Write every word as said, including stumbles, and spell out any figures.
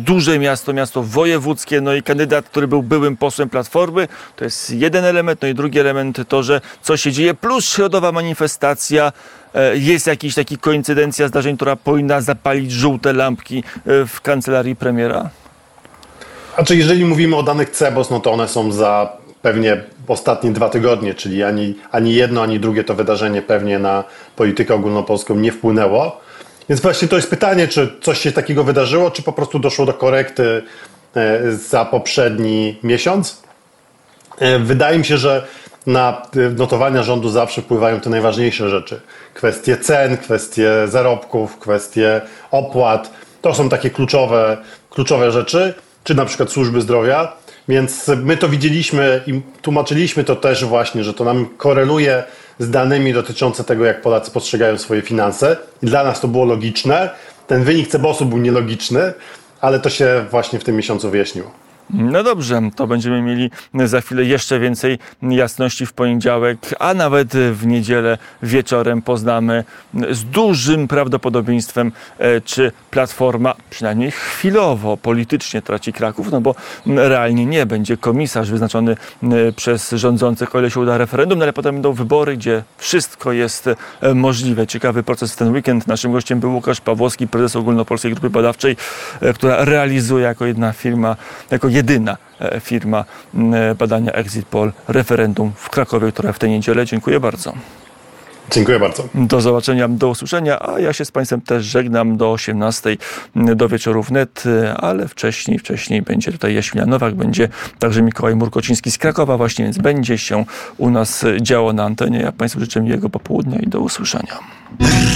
duże miasto, miasto wojewódzkie, no i kandydat, który był byłym posłem Platformy. To jest jeden element, no i drugi element to, że co się dzieje, plus środowa manifestacja. Jest jakiś taki koincydencja zdarzeń, która powinna zapalić żółte lampki w kancelarii premiera? A czy jeżeli mówimy o danych C E B O S, no to one są za pewnie ostatnie dwa tygodnie, czyli ani, ani jedno, ani drugie to wydarzenie pewnie na politykę ogólnopolską nie wpłynęło. Więc właśnie to jest pytanie, czy coś się takiego wydarzyło, czy po prostu doszło do korekty za poprzedni miesiąc. Wydaje mi się, że na notowania rządu zawsze wpływają te najważniejsze rzeczy. Kwestie cen, kwestie zarobków, kwestie opłat. To są takie kluczowe, kluczowe rzeczy, czy na przykład służby zdrowia. Więc my to widzieliśmy i tłumaczyliśmy to też właśnie, że to nam koreluje z danymi dotyczące tego, jak Polacy postrzegają swoje finanse. I dla nas to było logiczne. Ten wynik C E B O S-u był nielogiczny, ale to się właśnie w tym miesiącu wyjaśniło. No dobrze, to będziemy mieli za chwilę jeszcze więcej jasności w poniedziałek, a nawet w niedzielę wieczorem poznamy z dużym prawdopodobieństwem, czy Platforma przynajmniej chwilowo politycznie traci Kraków, no bo realnie nie będzie komisarz wyznaczony przez rządzących, o ile się uda referendum, no ale potem będą wybory, gdzie wszystko jest możliwe. Ciekawy proces w ten weekend. Naszym gościem był Łukasz Pawłowski, prezes Ogólnopolskiej Grupy Badawczej, która realizuje jako jedna firma, jako jedyna firma badania Exit Poll referendum w Krakowie, które w tę niedzielę. Dziękuję bardzo. Dziękuję bardzo. Do zobaczenia, do usłyszenia, a ja się z Państwem też żegnam do osiemnastej, do wieczoru wnet, ale wcześniej, wcześniej będzie tutaj Jaśmina Nowak, będzie także Mikołaj Murkociński z Krakowa właśnie, więc będzie się u nas działo na antenie. Ja Państwu życzę miłego popołudnia i do usłyszenia.